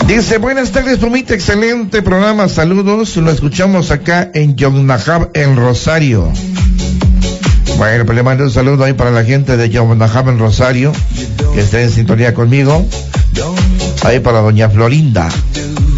Dice, buenas tardes, Pumita, excelente programa, saludos, lo escuchamos acá en Yomnahab, en Rosario. Bueno, pues le mando un saludo ahí para la gente de Yomnahab, en Rosario, que está en sintonía conmigo. Ahí para doña Florinda.